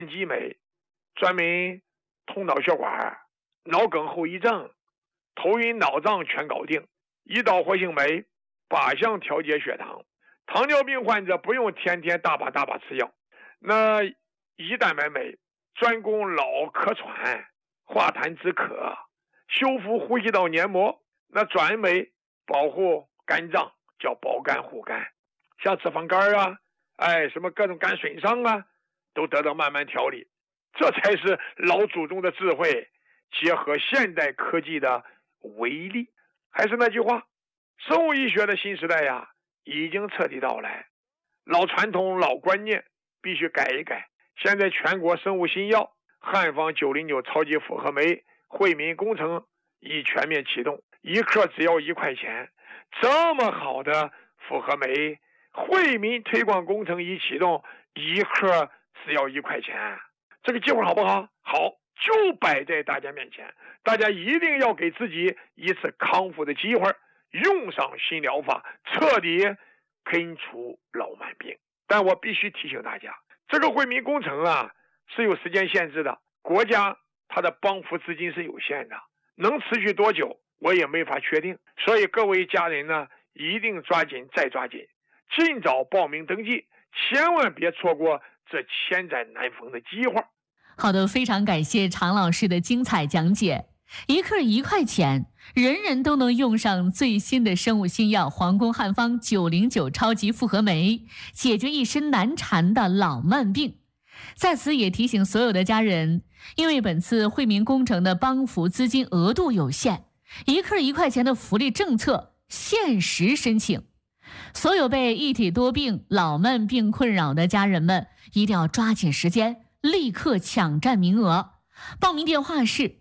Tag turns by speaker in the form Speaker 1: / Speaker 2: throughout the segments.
Speaker 1: 激酶，专门通脑血管、脑梗后遗症、头晕脑胀全搞定。胰岛活性酶靶向调节血糖，糖尿病患者不用天天大把吃药。那胰蛋白酶专攻脑咳喘、化痰止咳，修复呼吸道黏膜。那转氨酶保护肝脏，叫保肝护肝，像脂肪肝啊，什么各种肝损伤啊，都得到慢慢调理。这才是老祖宗的智慧结合现代科技的威力。还是那句话，生物医学的新时代呀，已经彻底到来，老传统老观念必须改一改。现在全国生物新药汉方909超级复合酶惠民工程已全面启动，1克只要1块钱。这么好的复合酶惠民推广工程已启动，1克只要1块钱。这个机会好不好？好，就摆在大家面前，大家一定要给自己一次康复的机会，用上新疗法，彻底根除老慢病。但我必须提醒大家，这个惠民工程啊是有时间限制的，国家它的帮扶资金是有限的，能持续多久我也没法确定。所以各位家人呢，一定抓紧再抓紧，尽早报名登记，千万别错过这千载难逢的机会。
Speaker 2: 好的，非常感谢常老师的精彩讲解。1克1块钱，人人都能用上最新的生物新药皇宫汉方909超级复合酶，解决一身难缠的老慢病。在此也提醒所有的家人，因为本次惠民工程的帮扶资金额度有限，1克1块钱的福利政策限时申请。所有被一体多病、老慢病困扰的家人们，一定要抓紧时间，立刻抢占名额。报名电话是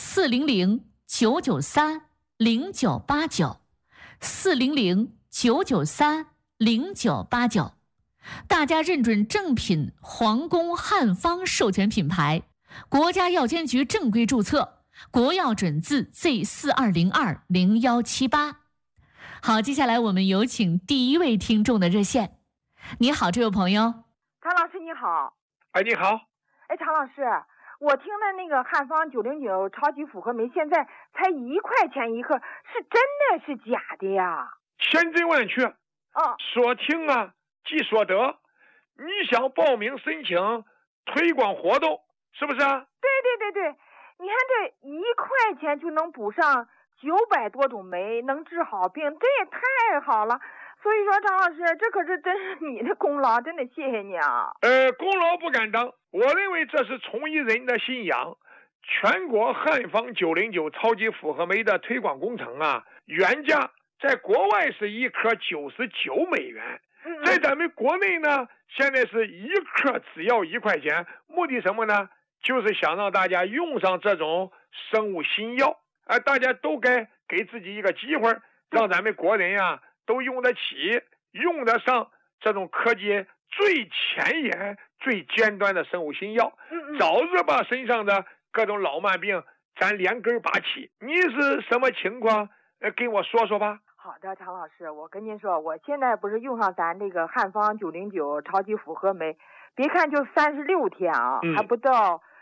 Speaker 2: 400-993-0989 400-993-0989。大家认准正品皇宫汉方授权品牌，国家药监局正规注册，国药准字 Z42020178。好，接下来我们有请第一位听众的热线。你好，这位朋友。
Speaker 3: 常老师你好。
Speaker 1: 你好。
Speaker 3: 常老师，我听的那个汉方909超级复合酶现在才1块钱1克，是真的是假的呀？
Speaker 1: 千真万确。说听啊即说得。你想报名申请推广活动是不是啊？
Speaker 3: 对，你看这1块钱就能补上900多种酶，能治好病，这也太好了。所以说常老师，这可是真是你的功劳，真的谢谢你啊。
Speaker 1: 功劳不敢当，我认为这是从医人的信仰。全国汉方909超级复合酶的推广工程啊，原价在国外是1克99美元，在咱们国内呢，现在是1克只要1块钱。目的什么呢？就是想让大家用上这种生物新药，大家都该给自己一个机会，让咱们国人啊都用得起、用得上这种科技最前沿、最尖端的生物新药，早日把身上的各种老慢病咱连根拔起。你是什么情况？跟我说说吧。
Speaker 3: 好的，常老师，我跟您说，我现在不是用上咱这个汉方909超级复合酶，别看就36天啊，还不到